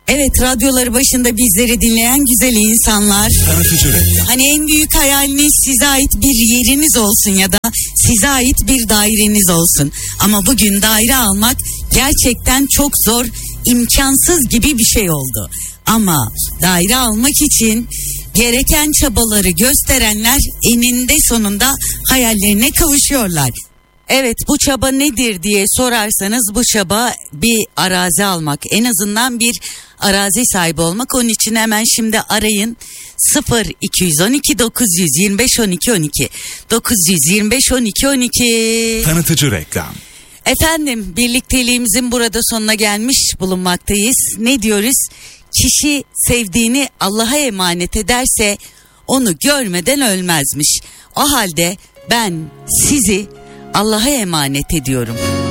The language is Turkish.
Evet, radyoları başında bizleri dinleyen güzel insanlar. Tanıtıcı reklam. Hani en büyük hayaliniz size ait bir yeriniz olsun ya da size ait bir daireniz olsun. Ama bugün daire almak gerçekten çok zor, imkansız gibi bir şey oldu. Ama daire almak için gereken çabaları gösterenler eninde sonunda hayallerine kavuşuyorlar. Evet, bu çaba nedir diye sorarsanız bu çaba bir arazi almak, en azından bir arazi sahibi olmak. Onun için hemen şimdi arayın 0212 925 12 12 925 12 12. Tanıtıcı reklam. Efendim, birlikteliğimizin burada sonuna gelmiş bulunmaktayız. Ne diyoruz? Kişi sevdiğini Allah'a emanet ederse onu görmeden ölmezmiş. O halde ben sizi Allah'a emanet ediyorum.